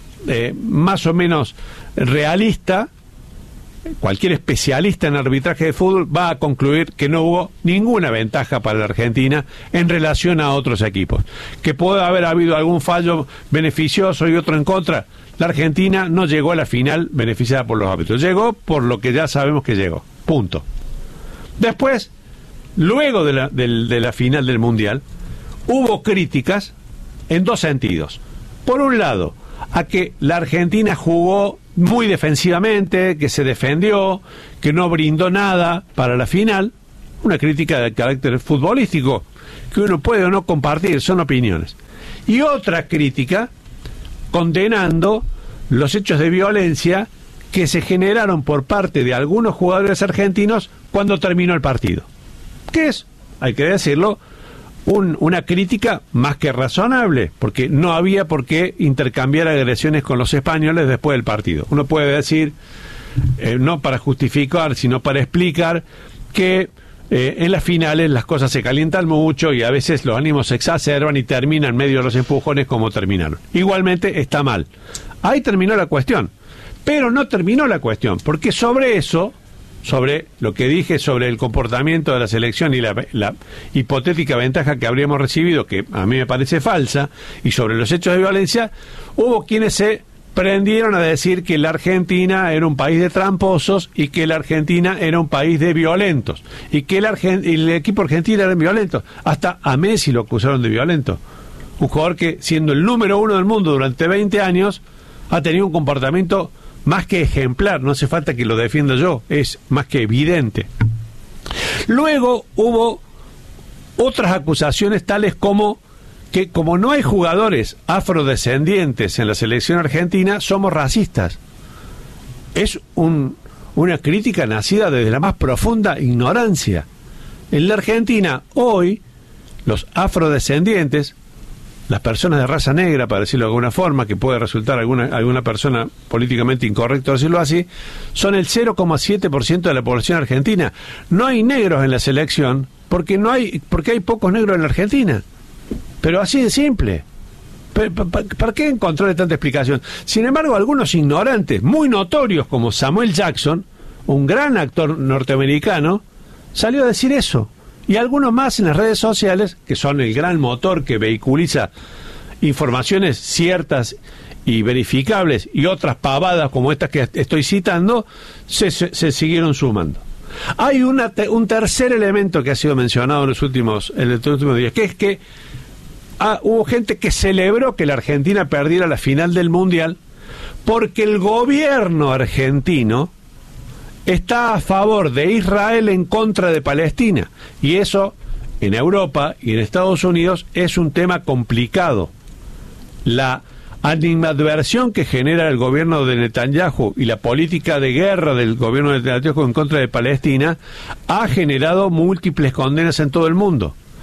más o menos realista, cualquier especialista en arbitraje de fútbol va a concluir que no hubo ninguna ventaja para la Argentina en relación a otros equipos. Que puede haber habido algún fallo beneficioso y otro en contra. La Argentina no llegó a la final beneficiada por los árbitros. Llegó por lo que ya sabemos que llegó. Punto. Después, luego de la final del Mundial, hubo críticas en dos sentidos. Por un lado, a que la Argentina jugó muy defensivamente, que se defendió, que no brindó nada para la final. Una crítica de carácter futbolístico que uno puede o no compartir, son opiniones. Y otra crítica condenando los hechos de violencia que se generaron por parte de algunos jugadores argentinos cuando terminó el partido. Que es, hay que decirlo, una crítica más que razonable, porque no había por qué intercambiar agresiones con los españoles después del partido. Uno puede decir, no para justificar, sino para explicar que en las finales las cosas se calientan mucho y a veces los ánimos se exacerban y terminan medio de los empujones como terminaron. Igualmente está mal. Ahí terminó la cuestión. Pero no terminó la cuestión, porque sobre eso, sobre lo que dije sobre el comportamiento de la selección y la hipotética ventaja que habríamos recibido, que a mí me parece falsa, y sobre los hechos de violencia, hubo quienes se prendieron a decir que la Argentina era un país de tramposos y que la Argentina era un país de violentos y que el equipo argentino era violento. Hasta a Messi lo acusaron de violento, un jugador que, siendo el número 1 del mundo durante 20 años, ha tenido un comportamiento más que ejemplar. No hace falta que lo defienda yo, es más que evidente. Luego hubo otras acusaciones tales como que como no hay jugadores afrodescendientes en la selección argentina, somos racistas. Es una crítica nacida desde la más profunda ignorancia. En la Argentina hoy los afrodescendientes, las personas de raza negra, para decirlo de alguna forma, que puede resultar alguna persona políticamente incorrecto decirlo así, son el 0,7% de la población argentina. No hay negros en la selección porque hay pocos negros en la Argentina. Pero así de simple. ¿Para qué encontrarle tanta explicación? Sin embargo, algunos ignorantes muy notorios como Samuel Jackson, un gran actor norteamericano, salió a decir eso. Y algunos más en las redes sociales, que son el gran motor que vehiculiza informaciones ciertas y verificables, y otras pavadas como estas que estoy citando, se siguieron sumando. Hay un tercer elemento que ha sido mencionado en los últimos días, que es que hubo gente que celebró que la Argentina perdiera la final del Mundial porque el gobierno argentino está a favor de Israel en contra de Palestina. Y eso, en Europa y en Estados Unidos, es un tema complicado. La animadversión que genera el gobierno de Netanyahu y la política de guerra del gobierno de Netanyahu en contra de Palestina ha generado múltiples condenas en todo el mundo.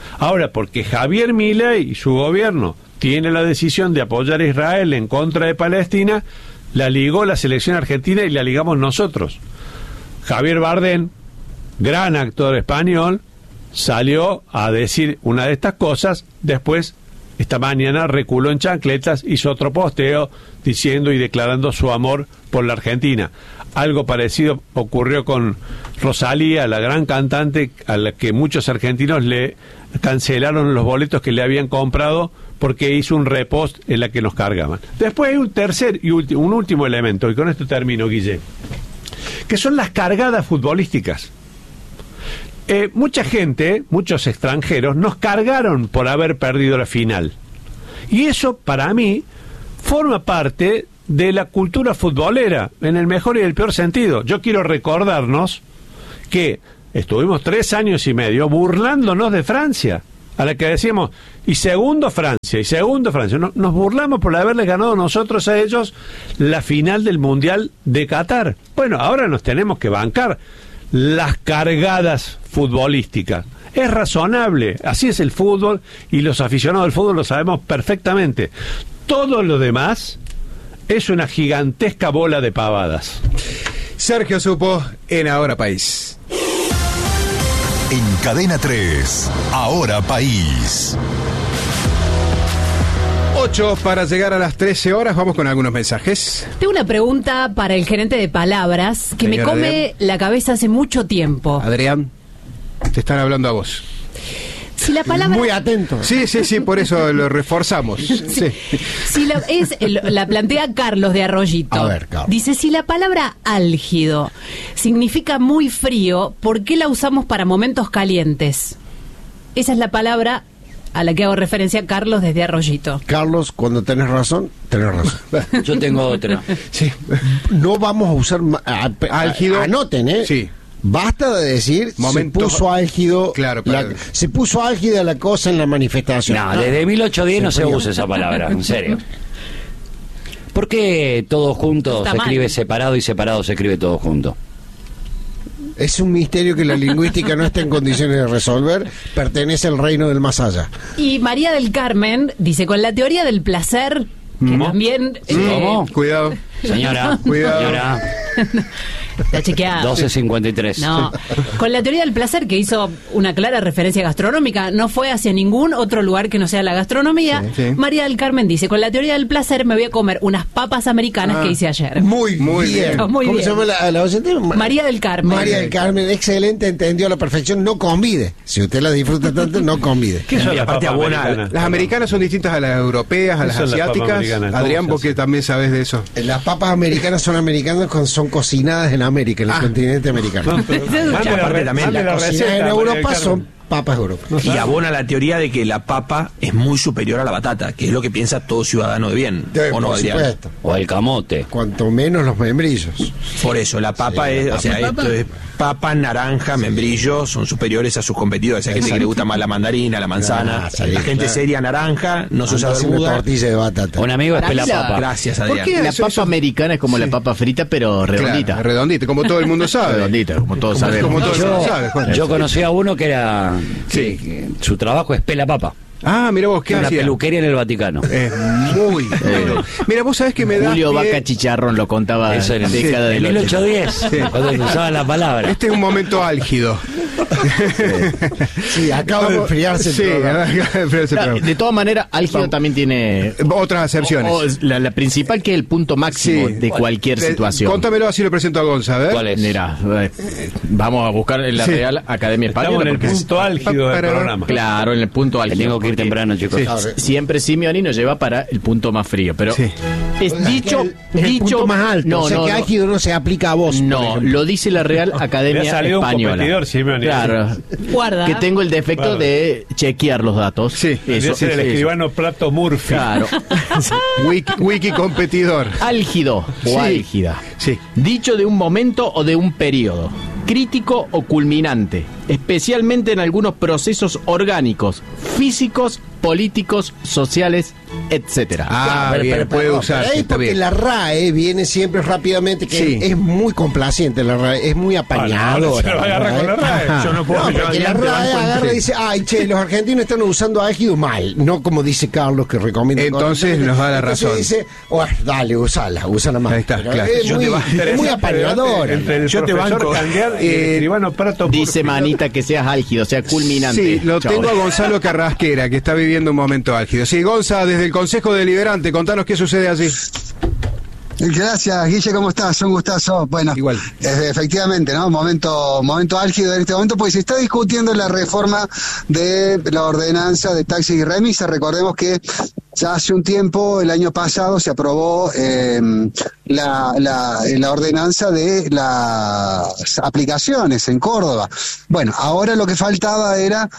Ahora, porque Javier Milei y su gobierno tiene la decisión de apoyar a Israel en contra de Palestina, la ligó la selección argentina y la ligamos nosotros. Javier Bardem, gran actor español, salió a decir una de estas cosas, después esta mañana reculó en chancletas, hizo otro posteo diciendo y declarando su amor por la Argentina. Algo parecido ocurrió con Rosalía, la gran cantante a la que muchos argentinos le cancelaron los boletos que le habían comprado porque hizo un repost en la que nos cargaban. Después hay un tercer y un último elemento, y con esto termino, Guille, que son las cargadas futbolísticas. Mucha gente, muchos extranjeros, nos cargaron por haber perdido la final. Y eso, para mí, forma parte de la cultura futbolera, en el mejor y el peor sentido. Yo quiero recordarnos que estuvimos 3 años y medio burlándonos de Francia, a la que decíamos, y segundo Francia. Nos burlamos por haberle ganado nosotros a ellos la final del Mundial de Qatar. Bueno, ahora nos tenemos que bancar las cargadas futbolísticas. Es razonable, así es el fútbol, y los aficionados del fútbol lo sabemos perfectamente. Todo lo demás es una gigantesca bola de pavadas. Sergio Supo en Ahora País. En Cadena 3, Ahora País. 8 para llegar a las 13 horas, vamos con algunos mensajes. Tengo una pregunta para el gerente de palabras que me come Adrián, la cabeza hace mucho tiempo. Adrián, te están hablando a vos. Si la palabra... Muy atento. Sí, por eso lo reforzamos. Sí. Si la plantea Carlos de Arroyito. A ver, Carlos. Dice, si la palabra álgido significa muy frío, ¿por qué la usamos para momentos calientes? Esa es la palabra a la que hago referencia, Carlos desde Arroyito. Carlos, cuando tenés razón, tenés razón. Yo tengo otra. Sí. No vamos a usar álgido. Anoten, ¿eh? Sí. Basta de decir Momento, se puso álgido. Claro, se puso álgida la cosa en la manifestación. No, desde 1810 no se usa esa palabra, en serio. ¿Por qué todo junto se escribe separado y separado se escribe todo junto? Es un misterio que la lingüística no está en condiciones de resolver. Pertenece al reino del más allá. Y María del Carmen dice, con la teoría del placer, que también... ¿Cómo? Cuidado. Señora, Cuidado. señora. Está chequeado. 12:53. No. Con la teoría del placer, que hizo una clara referencia gastronómica, no fue hacia ningún otro lugar que no sea la gastronomía. Sí. María del Carmen dice, con la teoría del placer me voy a comer unas papas americanas que hice ayer. Muy bien. Muy ¿Cómo bien. se llama la oyente? María del Carmen. María del Carmen, excelente, entendió a la perfección. No convide. Si usted la disfruta tanto, no convide. ¿Qué son Y las aparte papas abona- americanas? Las americanas son distintas a las europeas, a las ¿Qué son las papas asiáticas. americanas? ¿Cómo Adrián, se vos que hace? también sabés de eso. Las papas americanas son americanas, son cocinadas en América, en el continente americano. No, pero Esa es mande la aparte también mande la la Cocinadas receta, en María del Europa Carmen. son papas europeas. Y abona la teoría de que la papa es muy superior a la batata, que es lo que piensa todo ciudadano de bien. ¿O no, Por Adrián? supuesto. O el camote. Cuanto menos los membrillos. Por eso, la papa Sí, es, la o sea, papa. esto es papa, naranja, membrillo, son superiores a sus competidores. Hay gente que le gusta más la mandarina, la manzana. Ah, sí, la gente claro. seria, naranja, no se usa Andas una bermuda. tortilla de batata. Un amigo es Para mí pelapapa. Gracias, ¿Por Adrián. qué la Eso- papa eso- americana es como la papa frita, pero redondita? Claro, redondita, como todo el mundo sabe. Redondita, como todos sabemos. como todos Yo, sabes, Juan. yo conocí a uno que era que su trabajo es pela papa. Ah, mira vos, ¿qué Una hacía? peluquería en el Vaticano. Es muy bueno. Mira, vos sabés que me da Julio pie- Vaca Chicharrón lo contaba Eso en era la década en del 1810, Sí. cuando usaban la palabra. Este es un momento álgido. Sí, acaba de enfriarse el Sí, programa. acaba de enfriarse el programa. De todas maneras, álgido también tiene Otras acepciones. la principal, que es el punto máximo Sí. de cualquier situación. Contámelo, así lo presento a Gonza, a ver. ¿Cuál es? Mira, vamos a buscar en la Sí. Real Academia Española. Estamos en el porque- punto álgido del Pero- programa. Claro, en el punto álgido. Tengo que ir porque temprano, chicos. Siempre Simeoni nos lleva para el punto más frío. Pero Sí. es dicho, Es el punto más alto. No, o sea no, que no. álgido no se aplica a vos. por No, ejemplo. lo dice la Real Academia Le ha salido un Española. competidor, Simeoni. Claro. Guarda. Que tengo el defecto Claro. de chequear los datos. Sí, Debe ser el eso. escribano Prato Murphy. Claro. Wiki competidor. Álgido Sí. o álgida. Sí. Dicho de un momento o de un periodo. Crítico o culminante. especialmente en algunos procesos orgánicos, físicos, políticos, sociales, etcétera. Bien, puede usarse. Porque la RAE viene siempre rápidamente, que es muy complaciente la RAE, es muy apañadora. Se lo agarra con la RAE. Yo no puedo. Porque la RAE agarra y dice, ay, che, los argentinos están usando álgido mal, no como dice Carlos que recomienda. Entonces nos da la razón. Dice, dale, úsala más. Ahí está, claro. Es muy apañadora. Yo te banco. Dice Manita que seas álgido, sea culminante. Sí, lo tengo a Gonzalo Carrasquera, que está viviendo un momento álgido. Sí, Gonza, desde el Consejo Deliberante, contanos qué sucede allí. Gracias, Guille, ¿cómo estás? Un gustazo. Bueno, igual. Efectivamente, ¿no? Momento álgido en este momento, porque se está discutiendo la reforma de la ordenanza de taxis y remisas. Recordemos que ya hace un tiempo, el año pasado, se aprobó la ordenanza de las aplicaciones en Córdoba. Bueno, ahora lo que faltaba era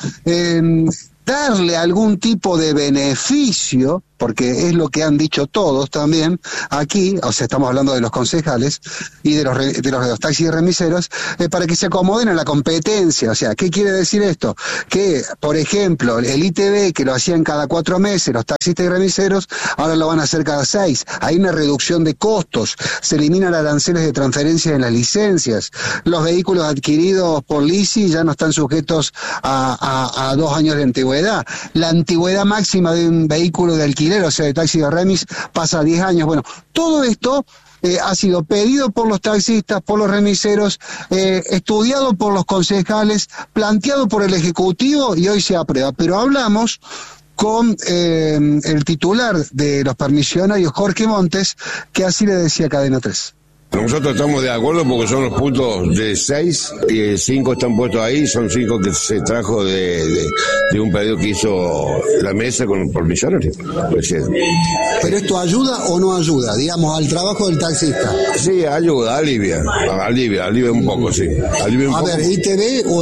darle algún tipo de beneficio, porque es lo que han dicho todos también aquí, o sea, estamos hablando de los concejales y de los taxis y remiseros, para que se acomoden a la competencia. O sea, ¿qué quiere decir esto? Que, por ejemplo, el ITV, que lo hacían cada 4 meses, los taxistas y remiseros, ahora lo van a hacer cada 6. Hay una reducción de costos, se eliminan aranceles de transferencia en las licencias, los vehículos adquiridos por LISI ya no están sujetos a 2 años de antigüedad. La antigüedad máxima de un vehículo de alquiler, o sea, de taxi o remis, pasa a 10 años. Bueno, todo esto ha sido pedido por los taxistas, por los remiseros, estudiado por los concejales, planteado por el Ejecutivo y hoy se aprueba. Pero hablamos con el titular de los permisionarios, Jorge Montes, que así le decía a Cadena 3. Nosotros estamos de acuerdo porque son los puntos de 6 y 5 están puestos ahí, son 5 que se trajo de un pedido que hizo la mesa con los permisionarios. ¿Pero esto ayuda o no ayuda, digamos, al trabajo del taxista? Sí, ayuda, alivia un poco, sí. A ver, ¿ITV o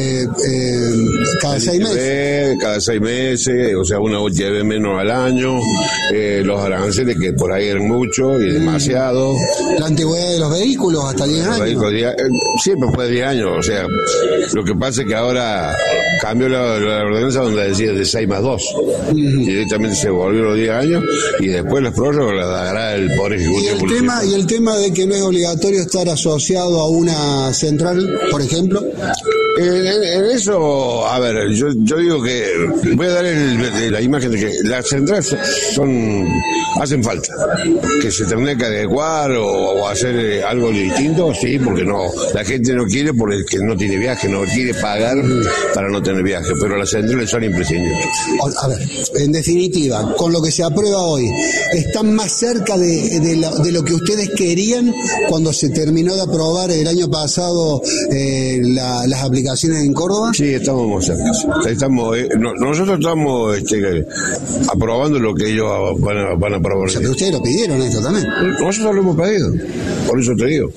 cada 6 meses? Cada 6 meses, o sea, una ITV menos al año, los aranceles que por ahí eran muchos y demasiado. La antigüedad de los vehículos hasta 10 años. Siempre fue 10 años, o sea, lo que pasa es que ahora cambió la ordenanza donde decía de 6 más 2. Directamente se volvió los 10 años y después las prórrogas las dará el Poder Ejecutivo. ¿Y el tema de que no es obligatorio estar asociado a una central, por ejemplo? En eso, a ver, yo digo que voy a dar la imagen de que las centrales hacen falta, que se tendría que adecuar o hacer algo distinto, sí, porque no, la gente no quiere porque no tiene viaje, no quiere pagar para no tener viaje, pero las centrales son imprescindibles. A ver, en definitiva, con lo que se aprueba hoy, ¿están más cerca de lo que ustedes querían cuando se terminó de aprobar el año pasado las aplicaciones en Córdoba? Sí, estamos más cerca. Nosotros estamos aprobando lo que ellos van a aprobar. O sea, que ustedes lo pidieron esto también. Nosotros lo hemos pedido, por eso te digo.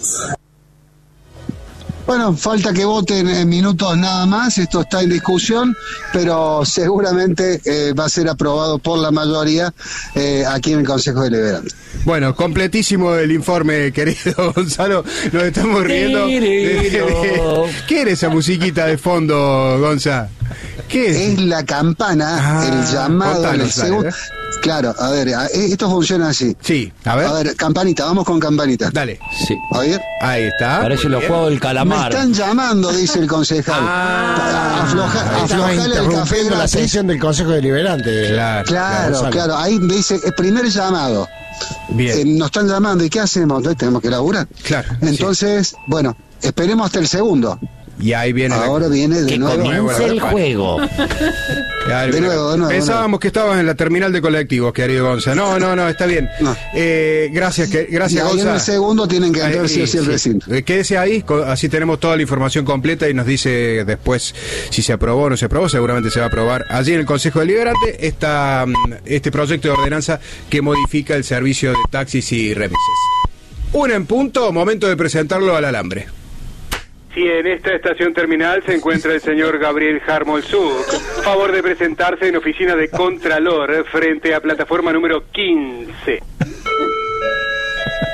Bueno, falta que voten en minutos nada más, esto está en discusión, pero seguramente va a ser aprobado por la mayoría aquí en el Consejo Deliberante. Bueno, completísimo el informe, querido Gonzalo, nos estamos riendo. ¿Qué era esa musiquita de fondo, Gonza? ¿Qué es? Es la campana, el llamado del segundo. Claro, a ver, esto funciona así. Sí, a ver. A ver, campanita, vamos con campanita. Dale. Sí. A ver. Ahí está. Parece los juegos del calamar. Me están llamando, dice el concejal. Aflojale el café la sesión del Consejo Deliberante. Claro. Ahí dice, el primer llamado. Bien. Nos están llamando, ¿y qué hacemos? Entonces tenemos que laburar. Claro. Entonces, bueno, esperemos hasta el segundo. Y ahí viene. Ahora viene de nuevo. Que comience el juego. De nuevo. Pensábamos que estabas en la terminal de colectivos, querido Gonza. No, está bien. No. Gracias, Gonza. En el segundo tienen que entrar sí o sí el recinto. Quédese ahí, así tenemos toda la información completa y nos dice después si se aprobó o no se aprobó. Seguramente se va a aprobar allí en el Consejo Deliberante este proyecto de ordenanza que modifica el servicio de taxis y remises. 1:00, momento de presentarlo al alambre. Sí, en esta estación terminal se encuentra el señor Gabriel Harmolzuk. Favor de presentarse en oficina de Contralor frente a plataforma número 15.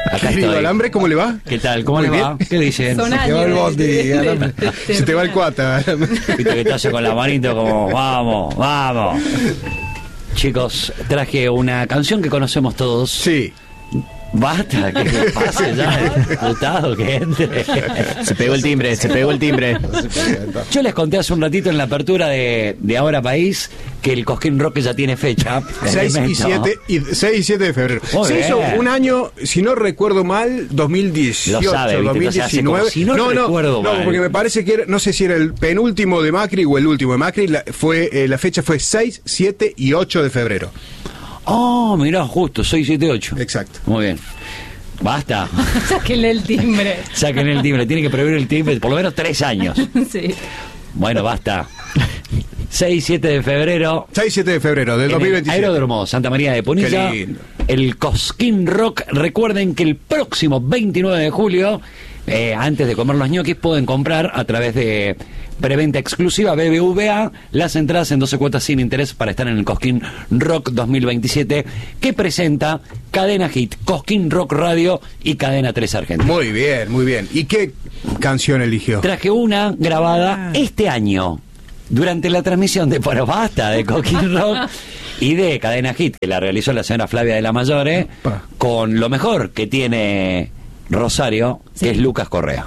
Acá Querido estoy. Alambre, ¿cómo le va? ¿Qué tal? ¿Cómo Muy le va? bien. ¿Qué dicen? Son Se te va el años bondi, de- Alambre. Se te va el cuata. Viste que te hace con la manito como, vamos, vamos. Chicos, traje una canción que conocemos todos. Sí. Basta, que pase ya, diputado, que entre. Se pegó el timbre, se pegó el timbre. Yo les conté hace un ratito en la apertura de Ahora País que el Cosquín Rock ya tiene fecha. 6 y 7 de febrero. Muy Se hizo bien. un año, si no recuerdo mal, 2018, Lo sabe, ¿viste? Entonces hace como 2019. si no recuerdo mal. porque me parece que era, no sé si era el penúltimo de Macri o el último de Macri. La fecha fue 6, 7 y 8 de febrero. Oh, mirá, justo, 6, 7, 8. Exacto. Muy bien. Basta. Sáquenle el timbre. Saquen el timbre, tiene que prohibir el timbre por lo menos 3 años. Sí. Bueno, basta. 6, 7 de febrero. 6, 7 de febrero del En el 2027. Aeródromo Santa María de Punilla. Qué lindo. El Cosquín Rock. Recuerden que el próximo 29 de julio, antes de comer los ñoquis, pueden comprar a través de preventa exclusiva BBVA las entradas en 12 cuotas sin interés para estar en el Cosquín Rock 2027 que presenta Cadena Hit, Cosquín Rock Radio y Cadena 3 Argentina. Muy bien, muy bien. ¿Y qué canción eligió? Traje una grabada este año durante la transmisión de Pero Basta de Cosquín Rock y de Cadena Hit, que la realizó la señora Flavia de la Mayore, con lo mejor que tiene Rosario, que es Lucas Correa.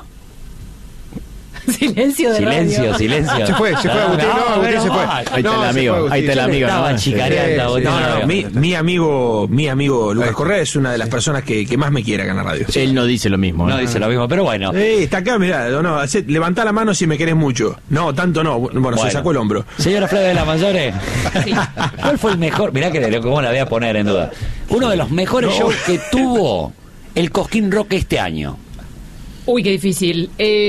Silencio de radio. Silencio. Se fue, Agustín. No, Agustín se fue. Ahí está el No, se amigo, fue, Agustín. ahí está el amigo. Estaba ¿no? chicareando, Agustín. No, mi amigo Lucas Correa es una de las personas que más me quiere acá en la radio. Él no dice lo mismo. No dice lo mismo, pero bueno. Está acá, mirá, levantá la mano si me querés mucho. No, tanto no. Bueno, se sacó el hombro. Señora Flavia de la Mayore, ¿cuál fue el mejor? Mirá que cómo la voy a poner en duda. Uno de los mejores shows que tuvo el Cosquín Rock este año. Uy, qué difícil.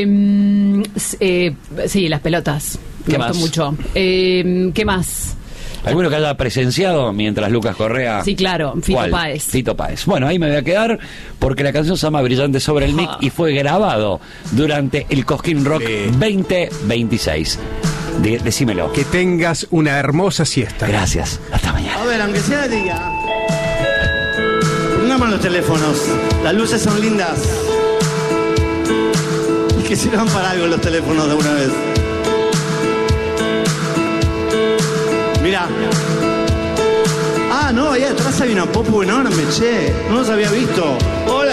Sí, las pelotas. ¿Qué Me más? gustó mucho. ¿Qué más? ¿Alguno que haya presenciado mientras Lucas Correa? Sí, claro, Fito ¿Cuál? Páez. Fito Páez. Bueno, ahí me voy a quedar porque la canción se llama Brillante sobre el Mic y fue grabado durante el Cosquín Rock 2026. Decímelo. Que tengas una hermosa siesta. Gracias. Hasta mañana. A ver, aunque sea diga. Pongamos los teléfonos. Las luces son lindas. Y que sirvan para algo los teléfonos de una vez. Mira. Ah, no, ahí atrás hay una popu enorme, che. No los había visto.